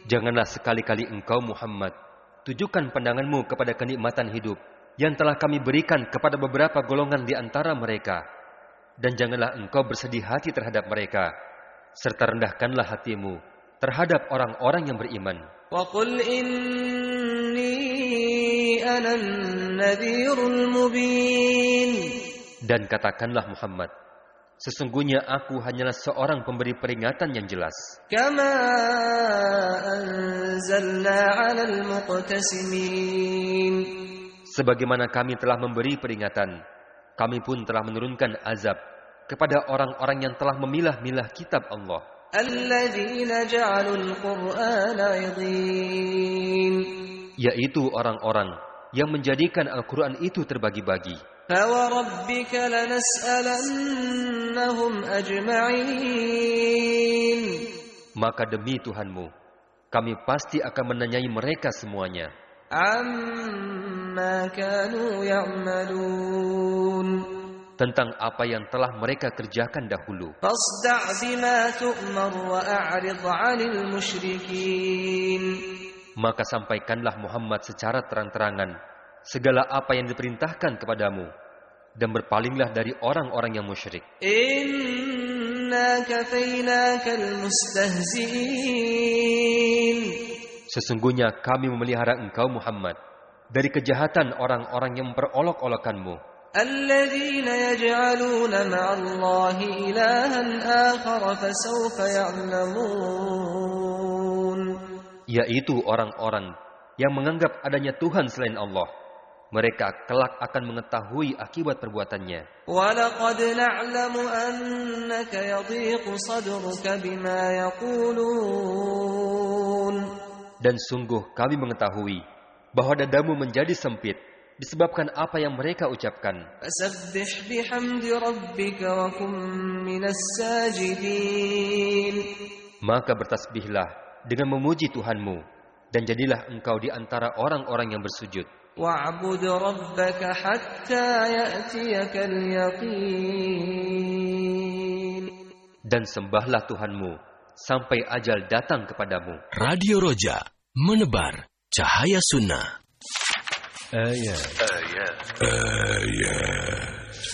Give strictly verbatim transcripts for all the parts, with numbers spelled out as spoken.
Janganlah sekali-kali engkau Muhammad tujukan pandanganmu kepada kenikmatan hidup yang telah kami berikan kepada beberapa golongan di antara mereka. Dan janganlah engkau bersedih hati terhadap mereka, serta rendahkanlah hatimu terhadap orang-orang yang beriman. وَقُلْ إِنِّي أَنَا النَّذِيرُ الْمُبِينُ. Dan katakanlah Muhammad, sesungguhnya aku hanyalah seorang pemberi peringatan yang jelas. كَمَا أَنزَلْنَا عَلَى الْمُقْتَسِمِينَ. Sebagaimana kami telah memberi peringatan, kami pun telah menurunkan azab kepada orang-orang yang telah memilah-milah kitab Allah. الَّذِينَ جَعَلُوا الْقُرْآنَ عِضِينَ. Yaitu orang-orang yang menjadikan Al-Quran itu terbagi-bagi. فَوَرَبِّكَ لَنَسْأَلَنَّهُمْ أَجْمَعِينَ. Maka demi Tuhanmu, kami pasti akan menanyai mereka semuanya. عَمَّا كَانُوا يَعْمَلُونَ. Tentang apa yang telah mereka kerjakan dahulu. فَاصْدَعْ بِمَا تُؤْمَرُ وَأَعْرِضْ عَنِ الْمُشْرِكِينَ. Maka sampaikanlah Muhammad secara terang-terangan segala apa yang diperintahkan kepadamu, dan berpalinglah dari orang-orang yang musyrik. Inna kafaynakal mustahzi'in. Sesungguhnya kami memelihara engkau Muhammad dari kejahatan orang-orang yang memperolok-olokanmu. Alladzina yaj'aluna ma'allahi ilahan akhar fasawfa ya'lamun. Yaitu orang-orang yang menganggap adanya Tuhan selain Allah. Mereka kelak akan mengetahui akibat perbuatannya. وَلَقَدْ نَعْلَمُ أَنَّكَ يَضِيقُ صَدْرُكَ بِمَا يَقُولُونَ. Dan sungguh kami mengetahui bahwa dadamu menjadi sempit disebabkan apa yang mereka ucapkan. فَسَبِّحْ بِحَمْدِ رَبِّكَ وَكُن مِّنَ السَّاجِدِينَ. Maka bertasbihlah dengan memuji Tuhanmu, dan jadilah engkau di antara orang-orang yang bersujud. وَاعْبُدْ رَبَّكَ حَتَّى يَأْتِيَكَ الْيَقِينُ. Dan sembahlah Tuhanmu sampai ajal datang kepadamu. Radio Roja, menebar cahaya sunnah. Ayat. Ayat. Ayat.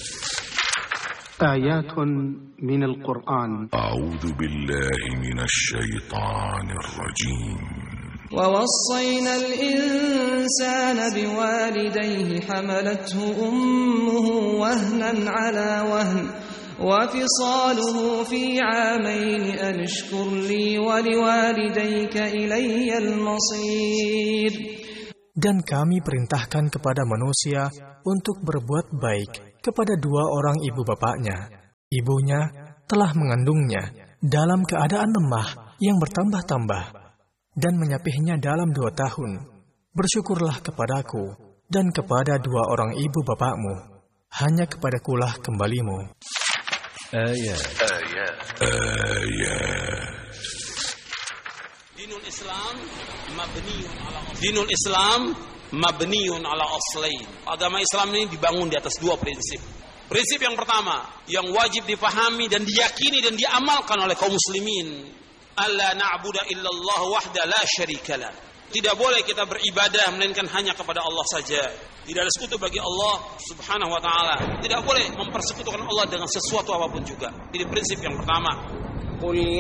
آيات من القرآن. أعوذ بالله من الشيطان الرجيم. ووصينا الإنسان بوالديه حملته أمه وهنا على وهن وفصاله في عامين أن اشكر لي ولوالديك إلي المصير. Dan kami perintahkan kepada manusia untuk berbuat baik kepada dua orang ibu bapaknya. Ibunya telah mengandungnya dalam keadaan lemah yang bertambah-tambah dan menyapihnya dalam dua tahun. Bersyukurlah kepadaku dan kepada dua orang ibu bapakmu. Hanya kepadakulah kembalimu. Ayat. Ayat. Ayat. Dinul Islam mabniun ala Dinul Islam mabniun ala aslain. Agama Islam ini dibangun di atas dua prinsip. Prinsip yang pertama yang wajib dipahami dan diyakini dan diamalkan oleh kaum muslimin, alla na'budu illallah wahda la syarikalah. Tidak boleh kita beribadah melainkan hanya kepada Allah saja. Tidak ada sekutu bagi Allah Subhanahu wa taala. Tidak boleh mempersekutukan Allah dengan sesuatu apapun juga. Ini prinsip yang pertama.